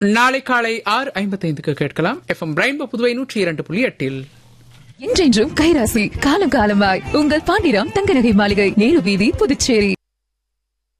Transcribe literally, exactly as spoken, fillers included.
நாளை காலை ஆறு ஐம்பத்தைந்துக்கு கேட்கலாம் எஃப்எம் ரெயின்போ புதுவை நூற்றி இரண்டு புள்ளி எட்டில். என்றென்றும் கைராசி காலம் காலமாய் உங்கள் பாண்டிராம் தங்க நகை மாளிகை நேரு வீதி புதுச்சேரி.